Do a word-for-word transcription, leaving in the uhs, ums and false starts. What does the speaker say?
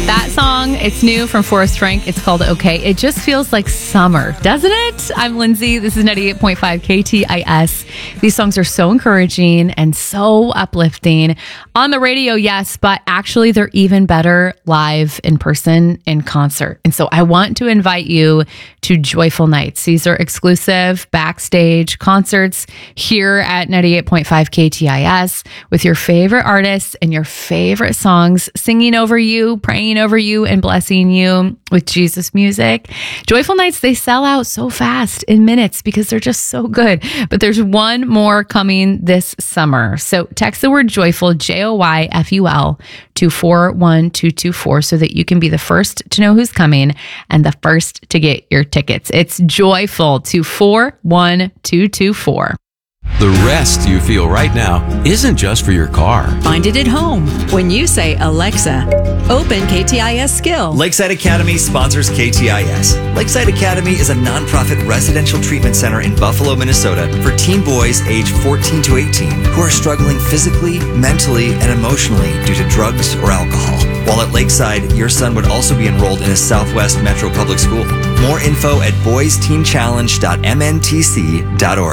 That song, it's new from Forrest Frank. It's called Okay. It just feels like summer, doesn't it? I'm Lindsay. This is ninety-eight point five K T I S. These songs are so encouraging and so uplifting. On the radio, yes, but actually they're even better live in person in concert. And so I want to invite you to Joyful Nights. These are exclusive backstage concerts here at ninety-eight point five K T I S with your favorite artists and your favorite songs singing over you, praying over you, and blessing you with Jesus music. Joyful Nights, they sell out so fast in minutes because they're just so good. But there's one more coming this summer. So text the word joyful, J O Y F U L, to four one two two four so that you can be the first to know who's coming and the first to get your tickets. It's joyful to four one two two four. The rest you feel right now isn't just for your car. Find it at home when you say, Alexa, open K T I S Skill. Lakeside Academy sponsors K T I S. Lakeside Academy is a nonprofit residential treatment center in Buffalo, Minnesota for teen boys aged fourteen to eighteen who are struggling physically, mentally, and emotionally due to drugs or alcohol. While at Lakeside, your son would also be enrolled in a Southwest Metro Public School. More info at boys teen challenge dot m n t c dot org.